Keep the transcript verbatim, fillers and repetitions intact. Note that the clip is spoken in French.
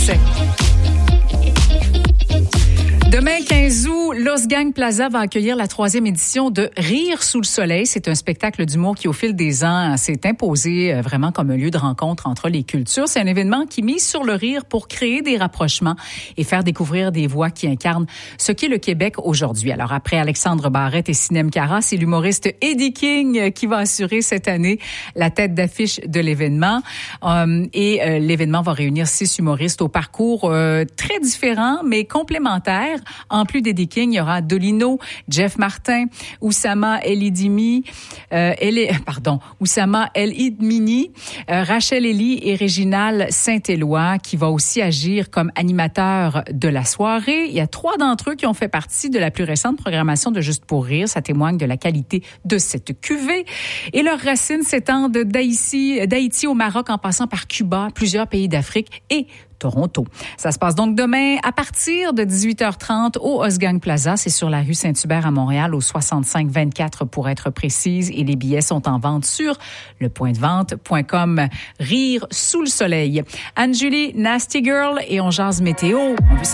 succès. Demain, quinze août, L'Osgang Plaza va accueillir la troisième édition de Rire sous le soleil. C'est un spectacle d'humour qui, au fil des ans, s'est imposé vraiment comme un lieu de rencontre entre les cultures. C'est un événement qui mise sur le rire pour créer des rapprochements et faire découvrir des voix qui incarnent ce qu'est le Québec aujourd'hui. Alors, après Alexandre Barrette et Sinem Cara, c'est l'humoriste Eddie King qui va assurer cette année la tête d'affiche de l'événement. Um, et euh, l'événement va réunir six humoristes au parcours euh, très différent, mais complémentaires. En plus d'Eddie King, il y aura Dolino, Jeff Martin, Oussama El Idimi, euh, El, pardon, Oussama El Idmini, euh, Rachel Elie et Réginal Saint-Éloi qui va aussi agir comme animateur de la soirée. Il y a trois d'entre eux qui ont fait partie de la plus récente programmation de Juste pour rire. Ça témoigne de la qualité de cette cuvée. Et leurs racines s'étendent d'Haïti, d'Haïti au Maroc en passant par Cuba, plusieurs pays d'Afrique et Toronto. Ça se passe donc demain à partir de dix-huit heures trente au Osgang Plaza. C'est sur la rue Saint-Hubert à Montréal, au soixante-cinq vingt-quatre pour être précise. Et les billets sont en vente sur le point de vente point com. Rire sous le soleil. Anne-Julie, Nasty Girl et on jase météo. On